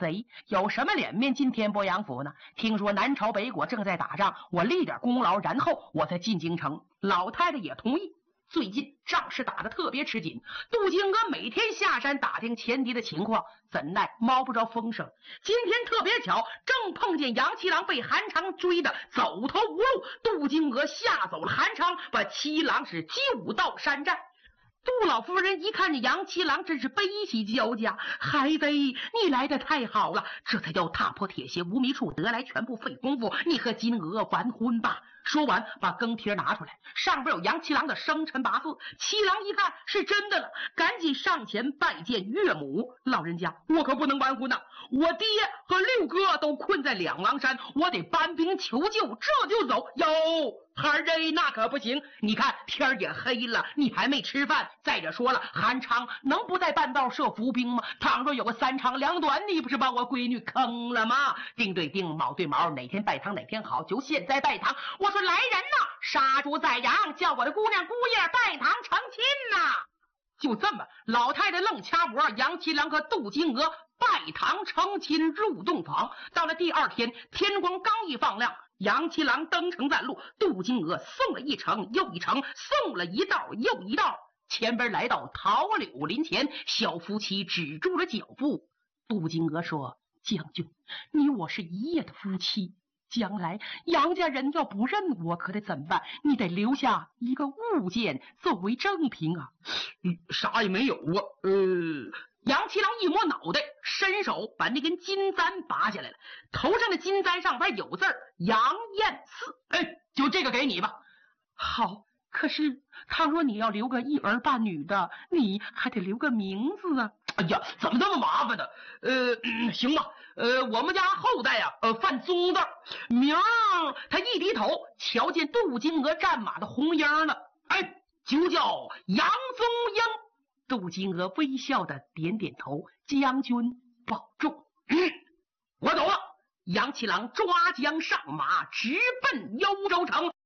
贼，有什么脸面进天波阳府呢？听说南朝北国正在打仗，我立点功劳，然后我再进京城。老太太也同意。最近仗势打得特别吃紧，杜金娥每天下山打听前敌的情况，怎奈摸不着风声。今天特别巧，正碰见杨七郎被韩昌追得走投无路，杜金娥吓走了韩昌，把七郎是救到山寨。杜老夫人一看见杨七郎，真是悲喜交加。孩子，你来得太好了，这才叫踏破铁鞋无觅处，得来全不费功夫。你和金娥完婚吧。说完，把更帖拿出来，上边有杨七郎的生辰八字。七郎一看是真的了，赶紧上前拜见岳母。老人家，我可不能完婚呐！我爹和六哥都困在两狼山，我得搬兵求救，这就走。哟，孩儿那可不行！你看天也黑了，你还没吃饭。再者说了，韩昌能不在半道设伏兵吗？倘若有个三长两短，你不是把我闺女坑了吗？丁对丁，卯对卯，哪天拜堂哪天好，就现在拜堂。我说来人呐，杀猪宰羊，叫我的姑娘姑爷拜堂成亲呐！就这么，老太太愣掐脖，杨七郎和杜金娥拜堂成亲入洞房。到了第二天，天光刚一放亮，杨七郎登城赞路，杜金娥送了一程又一程，送了一道又一道。前边来到桃柳林前，小夫妻止住了脚步。杜金娥说：“将军，你我是一夜的夫妻，将来杨家人要不认我，可得怎么办？你得留下一个物件作为证凭啊。” 啥也没有啊。 杨七郎一摸脑袋，伸手把那根金簪拔下来了，头上的金簪上边有字杨艳四。 就这个给你吧。 好，可是倘若你要留个一儿半女的，你还得留个名字啊。 哎呀，怎么那么麻烦呢？行吧，我们家后代犯宗的名儿。 他一低头，瞧见杜金娥战马的红缨了，就叫杨宗英。杜金娥微笑的点点头，将军保重。 我走了。 杨七郎抓将上马，直奔幽州城。